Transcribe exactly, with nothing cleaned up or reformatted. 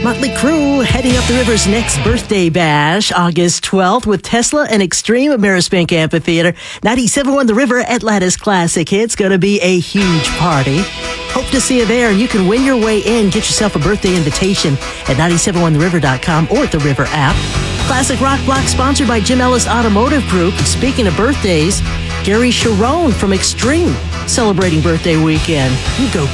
Motley Crue heading up the river's next birthday bash, August twelfth, with Tesla and Extreme at Marispink Amphitheater. ninety-seven point one The River, Atlanta's classic hits. Going to be a huge party. Hope to see you there, and you can win your way in. Get yourself a birthday invitation at nine seven one the river dot com or the River app. Classic Rock Block sponsored by Jim Ellis Automotive Group. And speaking of birthdays, Gary Sharon from Extreme celebrating birthday weekend. You go